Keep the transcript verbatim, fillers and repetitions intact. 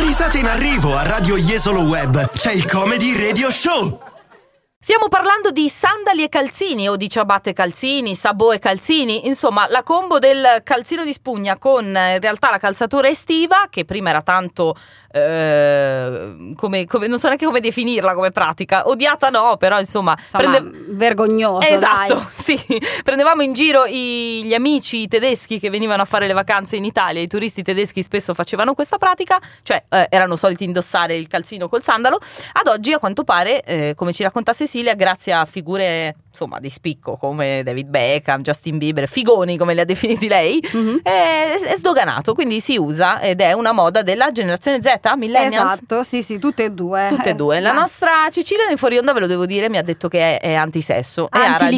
Risate in arrivo a Radio Jesolo Web. C'è il Comedy Radio Show. Stiamo parlando di sandali e calzini, o di ciabatte e calzini, sabò e calzini, insomma la combo del calzino di spugna con in realtà la calzatura estiva, che prima era tanto, eh, come, come non so neanche come definirla come pratica, odiata no, però insomma, insomma prende... vergognoso, esatto, dai. Sì, prendevamo in giro i, gli amici tedeschi che venivano a fare le vacanze in Italia, i turisti tedeschi spesso facevano questa pratica, cioè eh, erano soliti indossare il calzino col sandalo. Ad oggi a quanto pare, eh, come ci racconta Cecilia, grazie a figure insomma di spicco come David Beckham, Justin Bieber, figoni come li ha definiti lei, mm-hmm. è, è sdoganato, quindi si usa ed è una moda della generazione Z, millennials. Esatto, sì sì, tutte e due. Tutte e due. La nostra Cecilia nel fuori onda, ve lo devo dire, mi ha detto che è, è antisesso. Antilibido.